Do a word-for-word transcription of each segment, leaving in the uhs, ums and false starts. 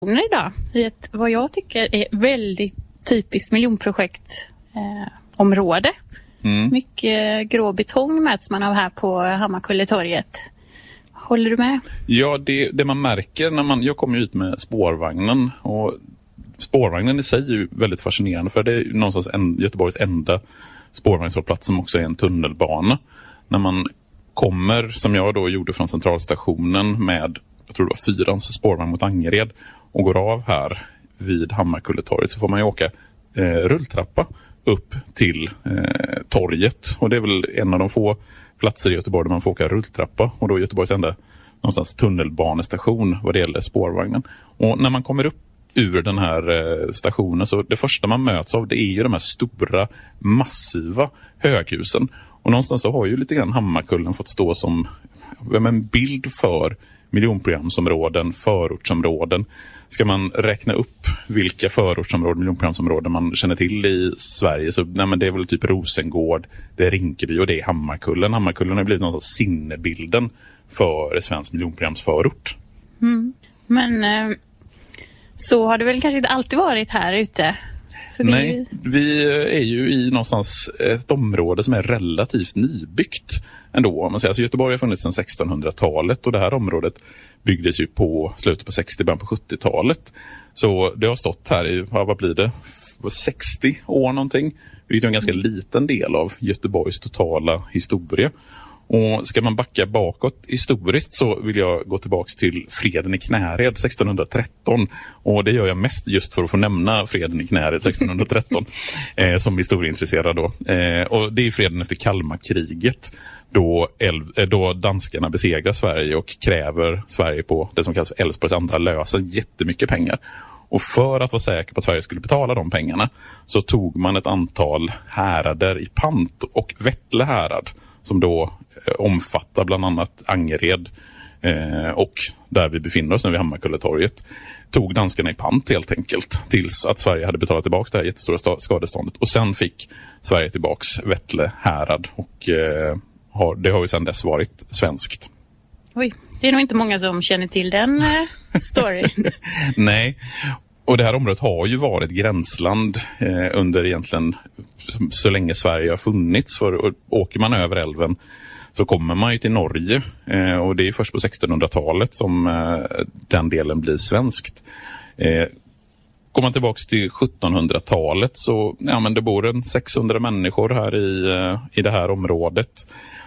idag i ett, vad jag tycker är väldigt typiskt miljonprojekt eh, område. Mm. Mycket grå betong möts man av här på Hammarkulletorget. Håller du med? Ja, det, det man märker när man, jag kommer ut med spårvagnen, och spårvagnen i sig är ju väldigt fascinerande, för det är någonstans en, Göteborgs enda spårvagnshållplats som också är en tunnelbana. När man kommer, som jag då gjorde från centralstationen med, jag tror det var fyrans spårvagn mot Angered, och går av här vid Hammarkulletorget, så får man ju åka eh, rulltrappa upp till eh, torget. Och det är väl en av de få platser i Göteborg där man får åka rulltrappa, och då är Göteborgs enda någonstans tunnelbanestation vad det gäller spårvagnen. Och när man kommer upp ur den här eh, stationen, så det första man möts av, det är ju de här stora, massiva höghusen. Och någonstans så har ju lite grann Hammarkullen fått stå som en bild för miljonprogramsområden, förortsområden. Ska man räkna upp vilka förortsområden, miljonprogramsområden man känner till i Sverige, så nej, men det är väl typ Rosengård, det är Rinkeby och det är Hammarkullen. Hammarkullen har blivit någon sorts sinnebilden för svensk miljonprogramsförort. Mm. Men eh, så har det väl kanske inte alltid varit här ute? För Nej, vi... vi är ju i någonstans ett område som är relativt nybyggt ändå. Man säger. Alltså Göteborg har funnits sedan sextonhundratalet, och det här området byggdes ju på slutet på sextio, början på sjuttiotalet. Så det har stått här i, vad blir det, sextio år någonting. Vilket är en ganska liten del av Göteborgs totala historia. Och ska man backa bakåt historiskt, så vill jag gå tillbaks till freden i Knäred sextonhundratretton. Och det gör jag mest just för att få nämna freden i Knäred sextonhundratretton eh, som historieintresserad då. Eh, och det är freden efter Kalmarkriget, då, Elv- då danskarna besegrar Sverige och kräver Sverige på det som kallas för Älvsborgs andra lösen jättemycket pengar. Och för att vara säker på att Sverige skulle betala de pengarna, så tog man ett antal härader i pant, och Vättle härad, som då eh, omfattar bland annat Angered eh, och där vi befinner oss nu vid Hammarkulletorget, tog danskarna i pant helt enkelt tills att Sverige hade betalat tillbaka det här jättestora skadeståndet. Och sen fick Sverige tillbaks Vättle härad, och eh, har, det har ju sedan dess varit svenskt. Oj, det är nog inte många som känner till den eh, storyn. Nej. Och det här området har ju varit gränsland eh, under egentligen så länge Sverige har funnits. För åker man över älven så kommer man ju till Norge, eh, och det är först på sextonhundratalet som eh, den delen blir svenskt. Eh, går man tillbaka till sjuttonhundratalet så ja, men det bor en sexhundra människor här i, eh, i det här området.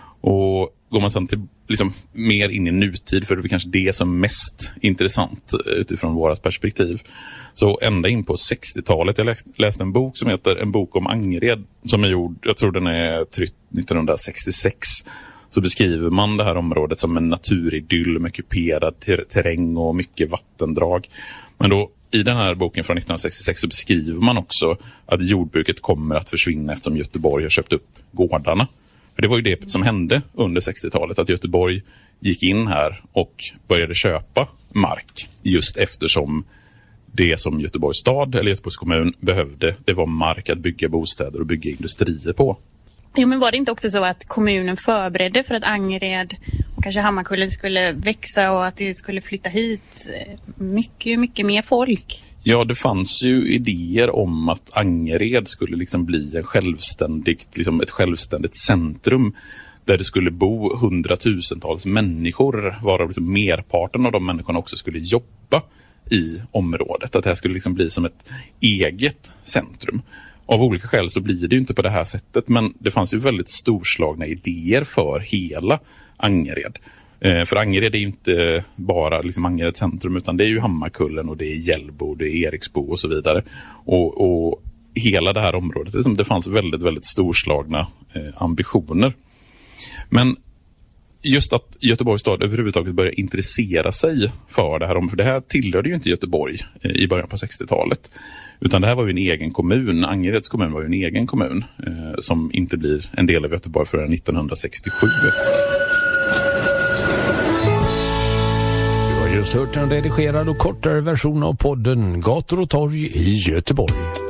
Och går man sen till liksom mer in i nutid, för det är kanske det som är mest intressant utifrån vårat perspektiv. Så ända in på sextiotalet, jag läste, läste en bok som heter En bok om Angered, som är gjord, jag tror den är tryckt nittonhundrasextiosex. Så beskriver man det här området som en naturidyll med kuperad ter- terräng och mycket vattendrag. Men då i den här boken från nittonhundrasextiosex så beskriver man också att jordbruket kommer att försvinna eftersom Göteborg har köpt upp gårdarna. För det var ju det som hände under sextiotalet, att Göteborg gick in här och började köpa mark just eftersom det som Göteborgs stad eller Göteborgs kommun behövde, det var mark att bygga bostäder och bygga industrier på. Jo, men var det inte också så att kommunen förberedde för att Angered och kanske Hammarkullen skulle växa och att det skulle flytta hit mycket, mycket mer folk? Ja, det fanns ju idéer om att Angered skulle liksom bli en självständigt, liksom ett självständigt centrum där det skulle bo hundratusentals människor, varav liksom merparten av de människorna också skulle jobba i området. Att det här skulle liksom bli som ett eget centrum. Av olika skäl så blir det ju inte på det här sättet, men det fanns ju väldigt storslagna idéer för hela Angered. Eh, för Angered är ju inte bara liksom Angered centrum, utan det är ju Hammarkullen och det är Hjällbo, det är Eriksbo och så vidare. Och, och hela det här området, liksom, det fanns väldigt, väldigt storslagna eh, ambitioner. Men just att Göteborgs stad överhuvudtaget började intressera sig för det här, för det här tillhörde ju inte Göteborg eh, i början på sextiotalet. Utan det här var ju en egen kommun. Angereds kommun var ju en egen kommun eh, som inte blir en del av Göteborg förrän nittonhundrasextiosju. Du har just hört en redigerad och kortare version av podden Gator och torg i Göteborg.